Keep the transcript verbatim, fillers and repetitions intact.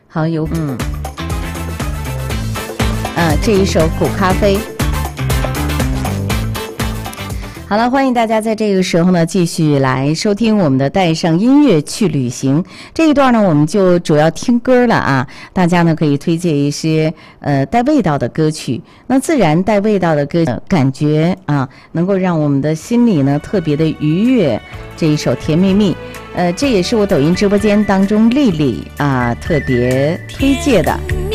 好有嗯，啊，这一首苦咖啡。好了，欢迎大家在这个时候呢继续来收听我们的带上音乐去旅行这一段呢，我们就主要听歌了啊。大家呢可以推荐一些呃带味道的歌曲，那自然带味道的歌、呃、感觉啊，能够让我们的心里呢特别的愉悦。这一首《甜蜜蜜》，呃，这也是我抖音直播间当中丽丽啊特别推荐的。